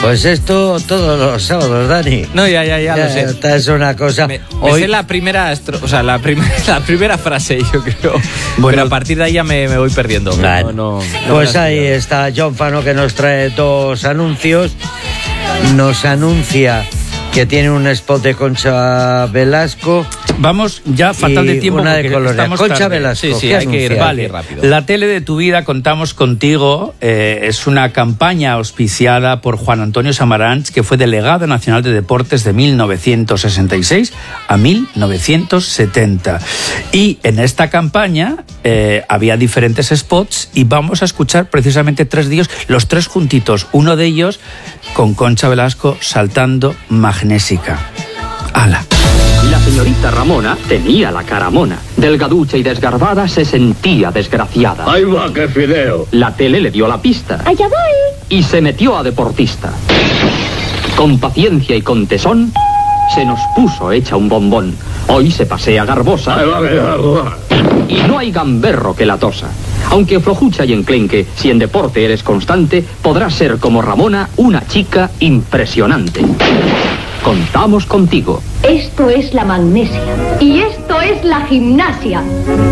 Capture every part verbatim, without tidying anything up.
Pues esto todos los sábados, Dani. No, ya, ya, ya, ya lo sé. Esta es una cosa. Me, Hoy... me sé la primera, estro... o sea, la, prim... la primera frase, yo creo. Bueno, pero a partir de ahí ya me, me voy perdiendo. Vale. No, no, no pues ahí está John Fano, que nos trae dos anuncios. Nos anuncia que tiene un spot de Concha Velasco. Vamos ya fatal de tiempo. Una de Colonia. Concha tarde. Velasco. Sí, sí, hay que ir, vale. rápido. La tele de tu vida, contamos contigo. Eh, es una campaña auspiciada por Juan Antonio Samaranch, que fue delegado nacional de deportes de mil novecientos sesenta y seis a mil novecientos setenta. Y en esta campaña eh, había diferentes spots y vamos a escuchar precisamente tres de ellos, los tres juntitos. Uno de ellos con Concha Velasco saltando magnésica. ¡Hala! La señorita Ramona tenía la cara mona. Delgaducha y desgarbada se sentía desgraciada. ¡Ahí va, qué fideo! La tele le dio la pista. ¡Allá voy! Y se metió a deportista. Con paciencia y con tesón, se nos puso hecha un bombón. Hoy se pasea garbosa. ¡Ahí va, ahí va, ahí va! Y no hay gamberro que la tosa. Aunque flojucha y enclenque, si en deporte eres constante, podrás ser como Ramona una chica impresionante. Contamos contigo. Esto es la magnesia. Y esto es la gimnasia.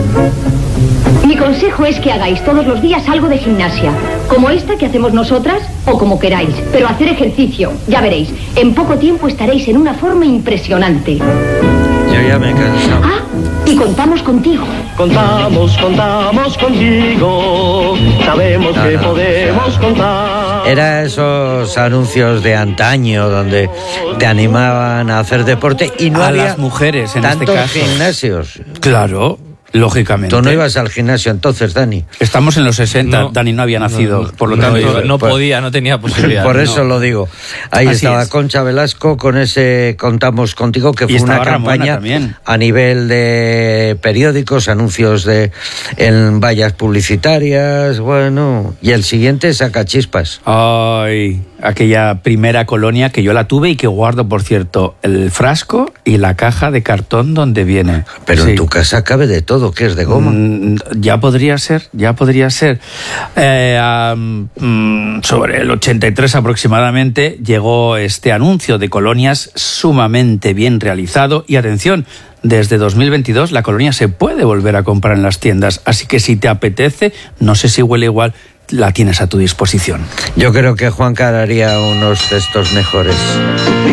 Mi consejo es que hagáis todos los días algo de gimnasia. Como esta que hacemos nosotras o como queráis. Pero hacer ejercicio, ya veréis. En poco tiempo estaréis en una forma impresionante. Yo ya me he cansado. Ah, y contamos contigo. Contamos, contamos contigo. Sabemos No, que no, podemos o sea, contar. Era esos anuncios de antaño donde te animaban a hacer deporte y no a había las mujeres en tantos este caso. gimnasios. Claro, lógicamente. Tú no ibas al gimnasio entonces, Dani. Estamos en los sesenta, No. Dani no había nacido, No, por lo no, tanto... yo no pues- podía, no tenía posibilidad. Por no. eso lo digo. Ahí Así estaba es. Concha Velasco con ese Contamos Contigo, que Y fue una estaba Ramona campaña también. a nivel de periódicos, anuncios de en vallas publicitarias, bueno, y el siguiente saca chispas. Ay, aquella primera colonia que yo la tuve y que guardo, por cierto, el frasco y la caja de cartón donde viene. Pero Sí. en tu casa cabe de todo, que es de goma. Mm, ya podría ser, ya podría ser. Eh, um, mm, sobre el ochenta y tres aproximadamente llegó este anuncio de colonias sumamente bien realizado y atención, desde dos mil veintidós la colonia se puede volver a comprar en las tiendas, así que si te apetece, no sé si huele igual, la tienes a tu disposición. Yo creo que Juan Car haría unos textos mejores.